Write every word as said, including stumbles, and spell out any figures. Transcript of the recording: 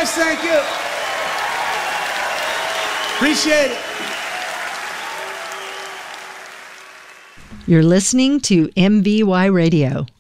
guys. Thank you. Appreciate it. You're listening to M V Y Radio.